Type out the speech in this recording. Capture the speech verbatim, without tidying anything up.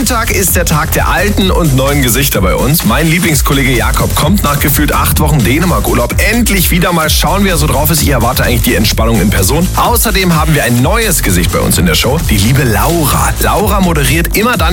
Montag ist der Tag der alten und neuen Gesichter bei uns. Mein Lieblingskollege Jakob kommt nach gefühlt acht Wochen Dänemark-Urlaub endlich wieder. Mal schauen, wie er so drauf ist. Ich erwarte eigentlich die Entspannung in Person. Außerdem haben wir ein neues Gesicht bei uns in der Show. Die liebe Laura. Laura moderiert immer dann